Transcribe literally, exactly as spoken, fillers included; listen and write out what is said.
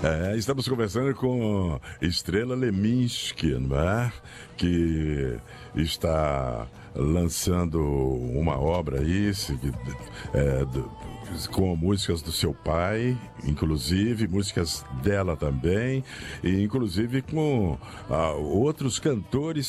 É, estamos conversando com Estrela Leminski, não é? Que está lançando uma obra aí, se- é, do- com músicas do seu pai, inclusive, músicas dela também, e inclusive com ah, outros cantores